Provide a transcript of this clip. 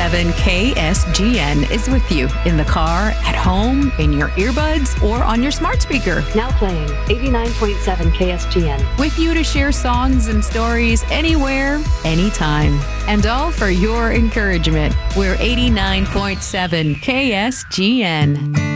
KSGN is with you in the car, at home, in your earbuds, or on your smart speaker. Now playing 89.7 KSGN. With you to share songs and stories anywhere, anytime. And all for your encouragement. We're 89.7 KSGN.